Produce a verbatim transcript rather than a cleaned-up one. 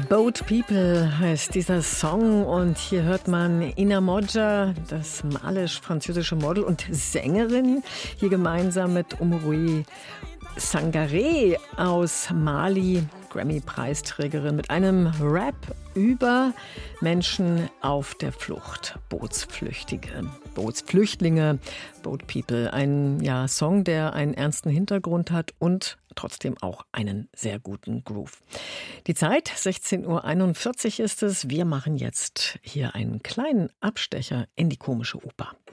Boat People heißt dieser Song und hier hört man Ina Modja, das malisch-französische Model und Sängerin, hier gemeinsam mit Umroe Sangaré aus Mali, Grammy-Preisträgerin, mit einem Rap über Menschen auf der Flucht, Bootsflüchtige, Bootsflüchtlinge, Boat People. Ein ja, Song, der einen ernsten Hintergrund hat und trotzdem auch einen sehr guten Groove. Die Zeit, sechzehn Uhr einundvierzig ist es. Wir machen jetzt hier einen kleinen Abstecher in die komische Oper.